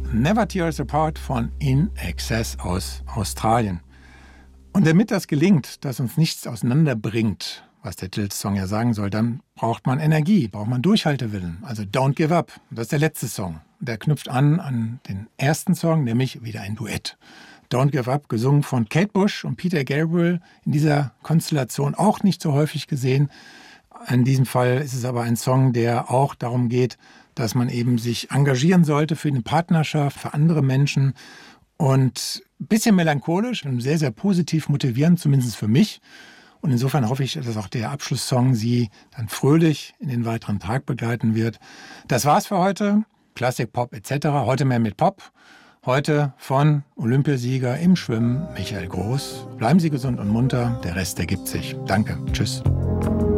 Never Tears Apart von In Excess aus Australien. Und damit das gelingt, dass uns nichts auseinanderbringt, was der Titelsong ja sagen soll, dann braucht man Energie, braucht man Durchhaltewillen. Also Don't Give Up. Das ist der letzte Song. Der knüpft an den ersten Song, nämlich wieder ein Duett. Don't Give Up, gesungen von Kate Bush und Peter Gabriel. In dieser Konstellation auch nicht so häufig gesehen. In diesem Fall ist es aber ein Song, der auch darum geht, dass man eben sich engagieren sollte für eine Partnerschaft, für andere Menschen. Und ein bisschen melancholisch und sehr, sehr positiv motivierend, zumindest für mich. Und insofern hoffe ich, dass auch der Abschlusssong Sie dann fröhlich in den weiteren Tag begleiten wird. Das war's für heute. Klassik, Pop etc. Heute mehr mit Pop. Heute von Olympiasieger im Schwimmen Michael Groß. Bleiben Sie gesund und munter. Der Rest ergibt sich. Danke. Tschüss.